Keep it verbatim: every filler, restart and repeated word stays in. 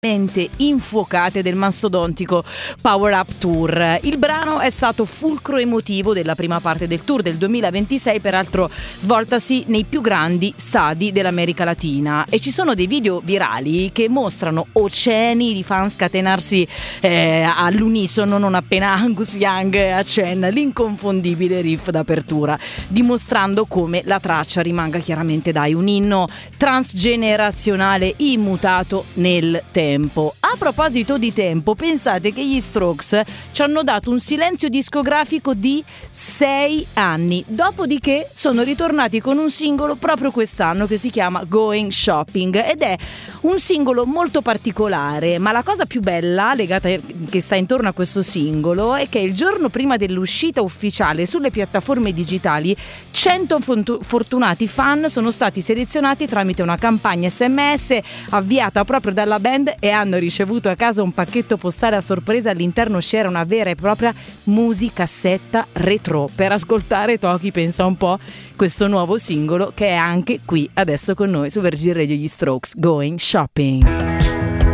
mente infuocate del mastodontico Power Up Tour. Il brano è stato fulcro emotivo della prima parte del tour del duemilaventisei, peraltro svoltasi nei più grandi stadi dell'America Latina, e ci sono dei video virali che mostrano oceani di fan scatenarsi eh, all'unisono non appena Angus Young accenna l'inconfondibile riff d'apertura, dimostrando come la traccia rimanga chiaramente dai un inno transgenerazionale immutato nel tempo. A proposito di tempo, pensate che gli Strokes ci hanno dato un silenzio discografico di sei anni, dopodiché sono ritornati con un singolo proprio quest'anno che si chiama Going Shopping, ed è un singolo molto particolare, ma la cosa più bella legata che sta intorno a questo singolo è che il giorno prima dell'uscita ufficiale sulle piattaforme digitali cento fortunati fan sono stati selezionati tramite una campagna S M S avviata proprio dalla band e hanno ricevuto a casa un pacchetto postale a sorpresa. All'interno c'era una vera e propria musicassetta retro per ascoltare Toki, pensa un po', questo nuovo singolo che è anche qui adesso con noi su Virgin Radio, gli Strokes, Going Shopping.